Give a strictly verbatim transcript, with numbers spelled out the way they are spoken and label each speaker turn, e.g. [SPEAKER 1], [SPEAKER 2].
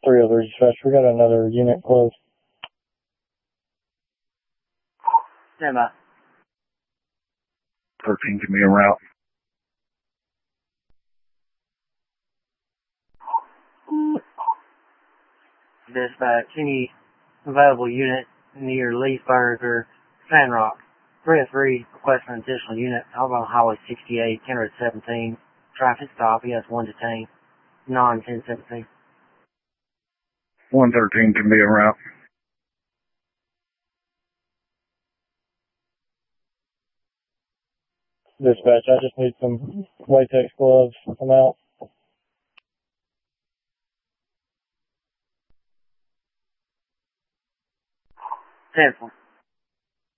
[SPEAKER 1] three over dispatch. We got another unit close.
[SPEAKER 2] Stand by.
[SPEAKER 3] thirteen can be en route.
[SPEAKER 2] Dispatch, any available unit near Leesburg or Sandrock. three oh three, requesting an additional unit out on Highway sixty-eight, Kenner seventeen. Traffic stop, he has one detained. Non ten seventeen.
[SPEAKER 3] one thirteen can be en route.
[SPEAKER 1] Dispatch, I just need some latex gloves. I'm out.
[SPEAKER 2] ten four.